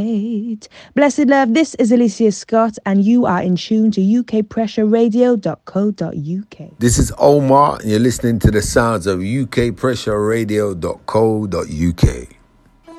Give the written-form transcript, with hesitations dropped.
Blessed love, this is Alicia Scott, and you are in tune to ukpressureradio.co.uk. This is Omar, and you're listening to the sounds of ukpressureradio.co.uk.